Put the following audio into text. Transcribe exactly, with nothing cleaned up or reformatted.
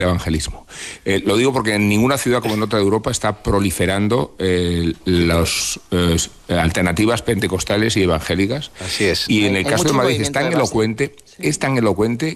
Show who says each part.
Speaker 1: evangelismo. Eh, lo digo porque en ninguna ciudad como en otra de Europa está proliferando eh, las eh, alternativas pentecostales y evangélicas.
Speaker 2: Así es.
Speaker 1: Y en
Speaker 3: Hay-
Speaker 1: el
Speaker 3: hay
Speaker 1: caso de
Speaker 3: mucho
Speaker 1: Madrid es
Speaker 3: movimiento
Speaker 1: tan
Speaker 3: de base.
Speaker 1: elocuente,
Speaker 3: Sí.
Speaker 1: es tan elocuente